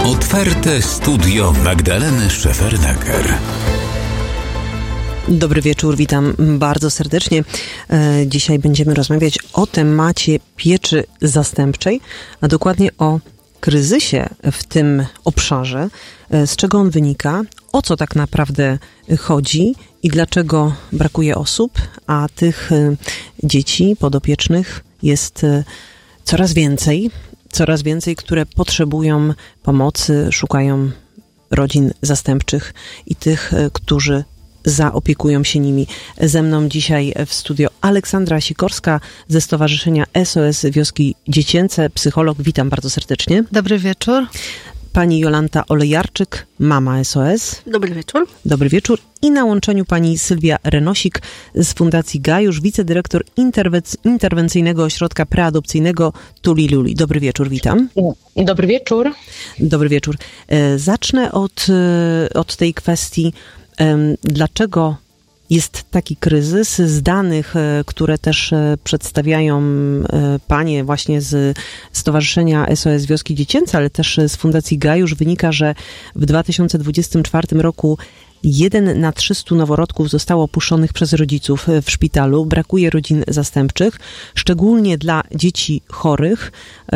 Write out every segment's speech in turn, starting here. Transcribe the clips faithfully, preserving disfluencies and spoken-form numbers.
Otwarte studio Magdaleny Szefernaker. Dobry wieczór, witam bardzo serdecznie. Dzisiaj będziemy rozmawiać o temacie pieczy zastępczej, a dokładnie o kryzysie w tym obszarze, z czego on wynika, o co tak naprawdę chodzi i dlaczego brakuje osób, a tych dzieci podopiecznych jest coraz więcej, coraz więcej, które potrzebują pomocy, szukają rodzin zastępczych i tych, którzy zaopiekują się nimi. Ze mną dzisiaj w studio Aleksandra Sikorska ze Stowarzyszenia S O S Wioski Dziecięce, psycholog. Witam bardzo serdecznie. Dobry wieczór. Pani Jolanta Olejarczyk, mama S O S. Dobry wieczór. Dobry wieczór. I na łączeniu pani Sylwia Renosik z Fundacji Gajusz, wicedyrektor interwenc- interwencyjnego ośrodka preadopcyjnego Tuli Luli. Dobry wieczór, witam. Dobry wieczór. Dobry wieczór. Zacznę od, od tej kwestii, dlaczego jest taki kryzys. Z danych, które też przedstawiają panie właśnie z Stowarzyszenia S O S Wioski Dziecięce, ale też z Fundacji Gajusz, wynika, że w dwa tysiące dwudziestym czwartym roku jeden na trzystu noworodków zostało opuszczonych przez rodziców w szpitalu. Brakuje rodzin zastępczych, szczególnie dla dzieci chorych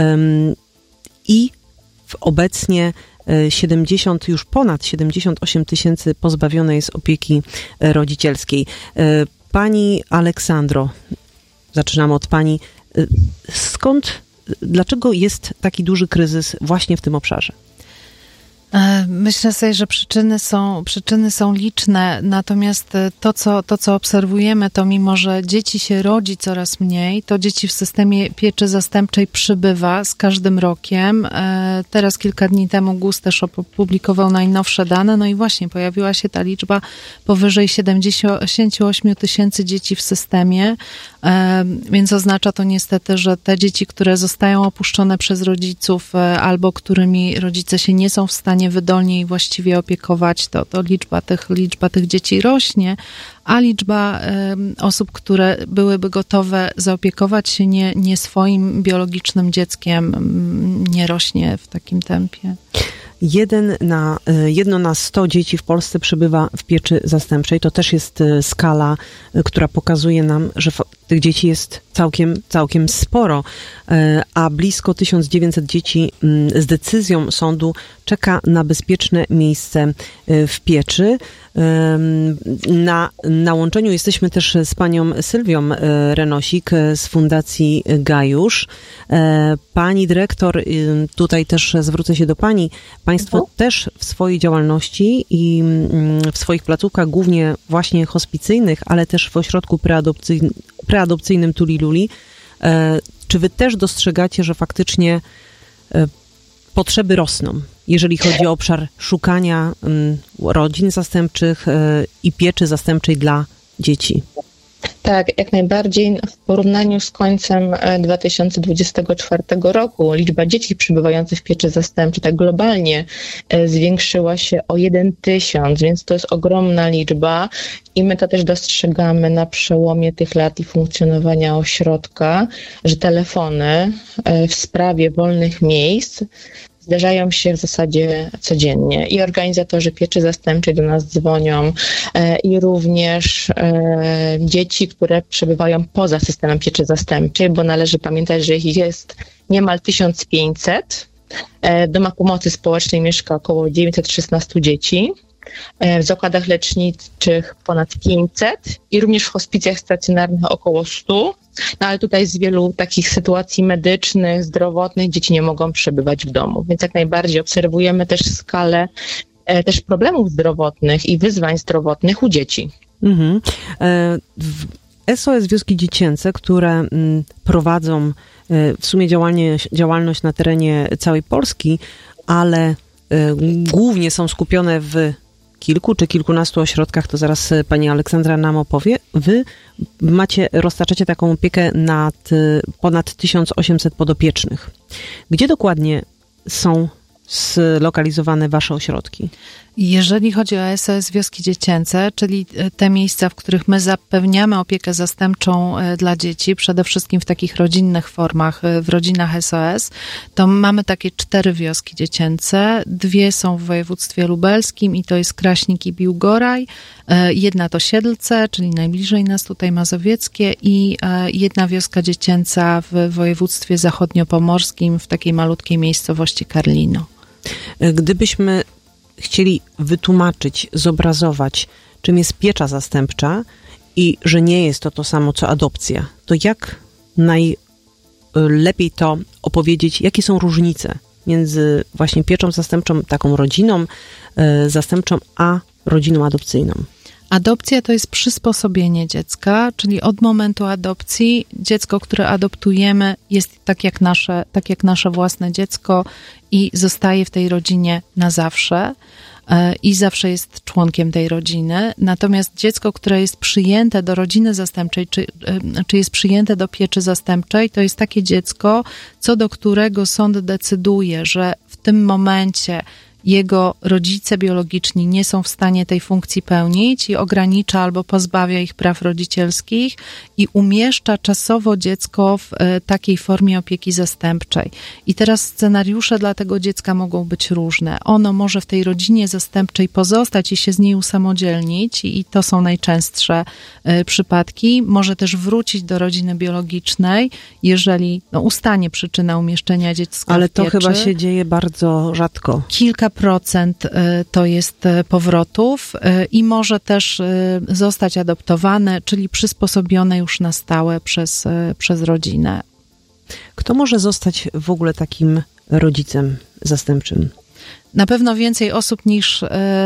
i obecnie siedemdziesiąt, już ponad siedemdziesiąt osiem tysięcy pozbawione jest opieki rodzicielskiej. Pani Aleksandro, zaczynam od pani. Skąd, dlaczego jest taki duży kryzys właśnie w tym obszarze? Myślę sobie, że przyczyny są, przyczyny są liczne, natomiast to co, to, co obserwujemy, to mimo, że dzieci się rodzi coraz mniej, to dzieci w systemie pieczy zastępczej przybywa z każdym rokiem. Teraz kilka dni temu GUS też opublikował najnowsze dane, no i właśnie pojawiła się ta liczba powyżej siedemdziesiąt osiem tysięcy dzieci w systemie, więc oznacza to niestety, że te dzieci, które zostają opuszczone przez rodziców albo którymi rodzice się nie są w stanie wydolnie i właściwie opiekować, to, to liczba tych, liczba tych dzieci rośnie, a liczba y, osób, które byłyby gotowe zaopiekować się nie, nie swoim biologicznym dzieckiem, y, nie rośnie w takim tempie. Jeden na, jedno na sto dzieci w Polsce przebywa w pieczy zastępczej. To też jest skala, która pokazuje nam, że tych dzieci jest całkiem, całkiem sporo, a blisko tysiąc dziewięćset dzieci z decyzją sądu czeka na bezpieczne miejsce w pieczy. Na, na łączeniu jesteśmy też z panią Sylwią Renosik z Fundacji Gajusz. Pani dyrektor, tutaj też zwrócę się do pani. Państwo mhm. też w swojej działalności i w swoich placówkach, głównie właśnie hospicyjnych, ale też w ośrodku preadopcyjnym, preadopcyjnym Tuli Luli, czy wy też dostrzegacie, że faktycznie potrzeby rosną, jeżeli chodzi o obszar szukania rodzin zastępczych i pieczy zastępczej dla dzieci? Tak, jak najbardziej. W porównaniu z końcem dwa tysiące dwudziestego czwartego roku liczba dzieci przybywających w pieczy zastępczej tak globalnie zwiększyła się o jeden tysiąc, więc to jest ogromna liczba i my to też dostrzegamy na przełomie tych lat i funkcjonowania ośrodka, że telefony w sprawie wolnych miejsc zdarzają się w zasadzie codziennie i organizatorzy pieczy zastępczej do nas dzwonią e, i również e, dzieci, które przebywają poza systemem pieczy zastępczej, bo należy pamiętać, że ich jest niemal tysiąc pięćset. E, w domach pomocy społecznej mieszka około dziewięćset szesnaście dzieci. W zakładach leczniczych ponad pięćset i również w hospicjach stacjonarnych około stu. No ale tutaj z wielu takich sytuacji medycznych, zdrowotnych dzieci nie mogą przebywać w domu. Więc jak najbardziej obserwujemy też skalę e, też problemów zdrowotnych i wyzwań zdrowotnych u dzieci. Mhm. W S O S Wioski Dziecięce, które prowadzą w sumie działalnie, działalność na terenie całej Polski, ale głównie są skupione w kilku czy kilkunastu ośrodkach, to zaraz pani Aleksandra nam opowie. Wy macie, roztaczacie taką opiekę nad ponad tysiąc osiemset podopiecznych. Gdzie dokładnie są zlokalizowane wasze ośrodki? Jeżeli chodzi o S O S Wioski Dziecięce, czyli te miejsca, w których my zapewniamy opiekę zastępczą dla dzieci, przede wszystkim w takich rodzinnych formach, w rodzinach S O S, to mamy takie cztery wioski dziecięce. Dwie są w województwie lubelskim i to jest Kraśnik i Biłgoraj. Jedna to Siedlce, czyli najbliżej nas tutaj mazowieckie, i jedna wioska dziecięca w województwie zachodniopomorskim, w takiej malutkiej miejscowości Karlino. Gdybyśmy chcieli wytłumaczyć, zobrazować, czym jest piecza zastępcza i że nie jest to to samo, co adopcja, to jak najlepiej to opowiedzieć, jakie są różnice między właśnie pieczą zastępczą, taką rodziną y, zastępczą, a rodziną adopcyjną? Adopcja to jest przysposobienie dziecka, czyli od momentu adopcji dziecko, które adoptujemy, jest tak jak nasze, tak jak nasze własne dziecko i zostaje w tej rodzinie na zawsze i zawsze jest członkiem tej rodziny. Natomiast dziecko, które jest przyjęte do rodziny zastępczej, czy, czy jest przyjęte do pieczy zastępczej, to jest takie dziecko, co do którego sąd decyduje, że w tym momencie jego rodzice biologiczni nie są w stanie tej funkcji pełnić i ogranicza albo pozbawia ich praw rodzicielskich i umieszcza czasowo dziecko w takiej formie opieki zastępczej. I teraz scenariusze dla tego dziecka mogą być różne. Ono może w tej rodzinie zastępczej pozostać i się z niej usamodzielnić i to są najczęstsze przypadki. Może też wrócić do rodziny biologicznej, jeżeli no, ustanie przyczyna umieszczenia dziecka Ale w pieczy. to chyba się dzieje bardzo rzadko. Kilka procent to jest powrotów i może też zostać adoptowane, czyli przysposobione już na stałe przez, przez rodzinę. Kto może zostać w ogóle takim rodzicem zastępczym? Na pewno więcej osób niż,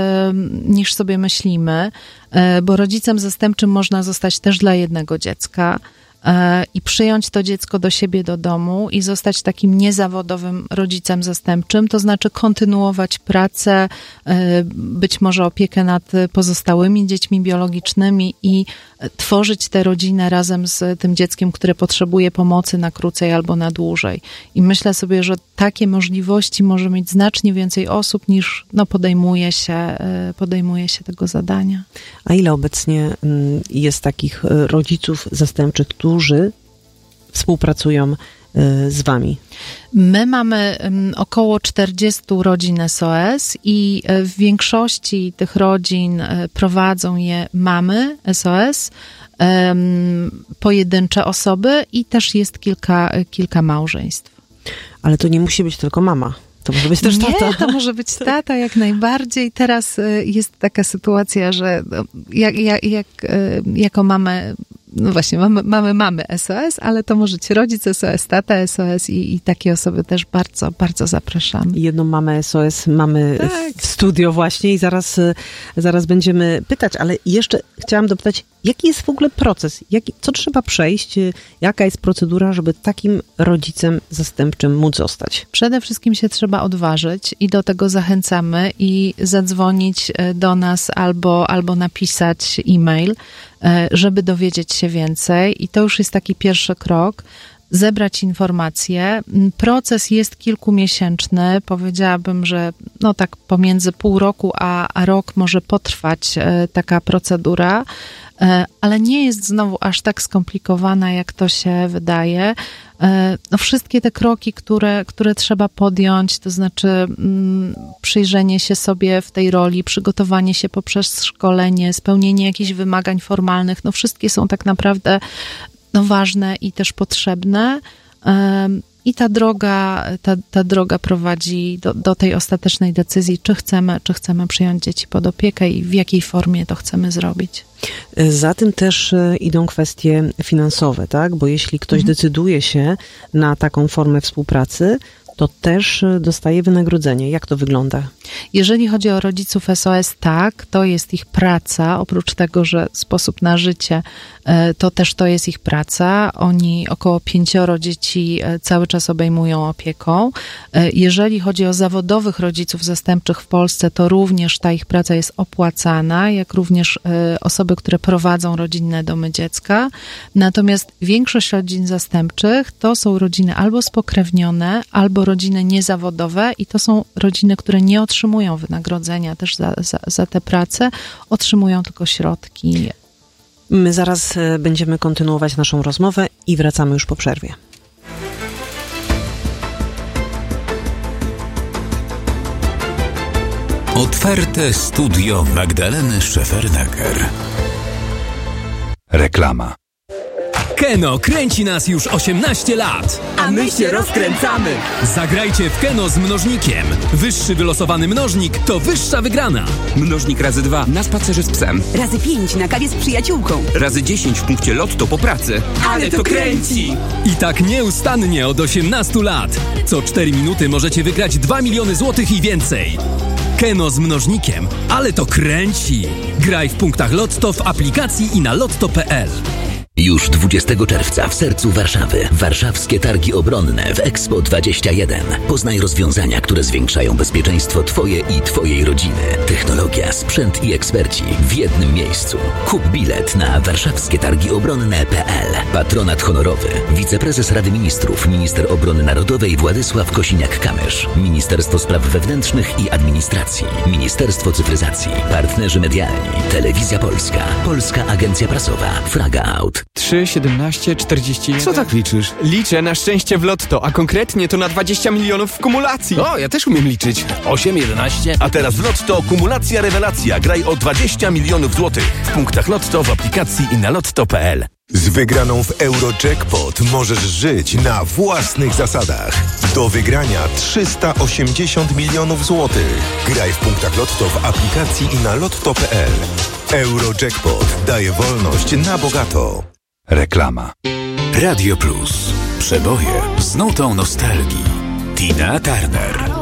niż sobie myślimy, bo rodzicem zastępczym można zostać też dla jednego dziecka i przyjąć to dziecko do siebie do domu i zostać takim niezawodowym rodzicem zastępczym, to znaczy kontynuować pracę, być może opiekę nad pozostałymi dziećmi biologicznymi i tworzyć tę rodzinę razem z tym dzieckiem, które potrzebuje pomocy na krócej albo na dłużej. I myślę sobie, że takie możliwości może mieć znacznie więcej osób niż no, podejmuje się, podejmuje się tego zadania. A ile obecnie jest takich rodziców zastępczych, którzy współpracują z wami? My mamy około czterdzieści rodzin S O S i w większości tych rodzin prowadzą je mamy S O S, pojedyncze osoby i też jest kilka, kilka małżeństw. Ale to nie musi być tylko mama. To może być też tata. Nie, to może być tata jak najbardziej. Teraz jest taka sytuacja, że jak, jak, jak, jako mamy, no właśnie, mamy, mamy, mamy S O S, ale to może być rodzic S O S, tata S O S i, i takie osoby też bardzo, bardzo zapraszamy. Jedną mamę S O S mamy tak. w studio właśnie i zaraz, zaraz będziemy pytać, ale jeszcze chciałam dopytać, jaki jest w ogóle proces? Jaki, co trzeba przejść? Jaka jest procedura, żeby takim rodzicem zastępczym móc zostać? Przede wszystkim się trzeba odważyć i do tego zachęcamy i zadzwonić do nas albo, albo napisać e-mail, żeby dowiedzieć się więcej. I to już jest taki pierwszy krok. Zebrać informacje. Proces jest kilkumiesięczny. Powiedziałabym, że no tak pomiędzy pół roku a, a rok może potrwać taka procedura, ale nie jest znowu aż tak skomplikowana, jak to się wydaje. No wszystkie te kroki, które, które trzeba podjąć, to znaczy mm, przyjrzenie się sobie w tej roli, przygotowanie się poprzez szkolenie, spełnienie jakichś wymagań formalnych, no wszystkie są tak naprawdę no, ważne i też potrzebne. I ta droga, ta, ta droga prowadzi do, do tej ostatecznej decyzji, czy chcemy, czy chcemy przyjąć dzieci pod opiekę i w jakiej formie to chcemy zrobić. Za tym też idą kwestie finansowe, tak? Bo jeśli ktoś mhm. decyduje się na taką formę współpracy, to też dostaje wynagrodzenie. Jak to wygląda? Jeżeli chodzi o rodziców S O S, tak, to jest ich praca. Oprócz tego, że sposób na życie, to też to jest ich praca. Oni około pięcioro dzieci cały czas obejmują opieką. Jeżeli chodzi o zawodowych rodziców zastępczych w Polsce, to również ta ich praca jest opłacana, jak również osoby, które prowadzą rodzinne domy dziecka. Natomiast większość rodzin zastępczych to są rodziny albo spokrewnione, albo albo rodziny niezawodowe i to są rodziny, które nie otrzymują wynagrodzenia też za, za, za tę pracę, otrzymują tylko środki. My zaraz będziemy kontynuować naszą rozmowę i wracamy już po przerwie. Otwarte studio Magdaleny Szefernaker. Reklama. Keno kręci nas już osiemnaście lat. A my się rozkręcamy. Zagrajcie w Keno z mnożnikiem. Wyższy wylosowany mnożnik to wyższa wygrana. Mnożnik razy dwa na spacerze z psem. Razy pięć na kawie z przyjaciółką. Razy dziesięć w punkcie lotto po pracy. Ale to kręci! I tak nieustannie od osiemnastu lat. Co cztery minuty możecie wygrać dwa miliony złotych i więcej. Keno z mnożnikiem. Ale to kręci. Graj w punktach Lotto, w aplikacji i na lotto kropka p l. Już dwudziestego czerwca w sercu Warszawy. Warszawskie Targi Obronne w Expo dwadzieścia jeden. Poznaj rozwiązania, które zwiększają bezpieczeństwo Twoje i Twojej rodziny. Technologia, sprzęt i eksperci w jednym miejscu. Kup bilet na warszawskie targi obronne kropka p l. Patronat honorowy. Wiceprezes Rady Ministrów, minister obrony narodowej Władysław Kosiniak-Kamysz. Ministerstwo Spraw Wewnętrznych i Administracji. Ministerstwo Cyfryzacji. Partnerzy medialni. Telewizja Polska. Polska Agencja Prasowa. Fraga Out. trzy, siedemnaście, czterdzieści jeden. Co tak liczysz? Liczę na szczęście w lotto, a konkretnie to na dwadzieścia milionów w kumulacji. O, ja też umiem liczyć. osiem, jedenaście. A teraz w Lotto kumulacja rewelacja. Graj o dwadzieścia milionów złotych. W punktach Lotto, w aplikacji i na lotto kropka p l. Z wygraną w Eurojackpot możesz żyć na własnych zasadach. Do wygrania trzysta osiemdziesiąt milionów złotych. Graj w punktach Lotto, w aplikacji i na lotto kropka p l. Eurojackpot daje wolność na bogato. Reklama. Radio Plus. Przeboje z nutą nostalgii. Tina Turner.